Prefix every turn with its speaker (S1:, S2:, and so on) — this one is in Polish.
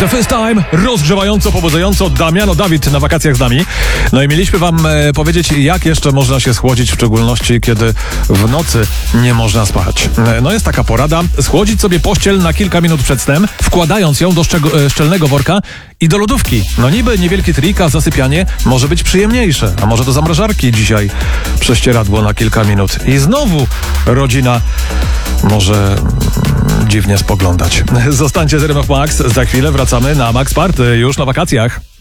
S1: The First Time, rozgrzewająco, pobudzająco, Damiano David na wakacjach z nami. No i mieliśmy wam powiedzieć, jak jeszcze można się schłodzić, w szczególności kiedy w nocy nie można spać. No jest taka porada, schłodzić sobie pościel na kilka minut przed snem, wkładając ją do szczelnego worka i do lodówki. No niby niewielki trik, a zasypianie może być przyjemniejsze. A może do zamrażarki dzisiaj prześcieradło na kilka minut. I znowu rodzina może dziwnie spoglądać. Zostańcie z RMF Max, za chwilę wracamy na Max Party już na wakacjach.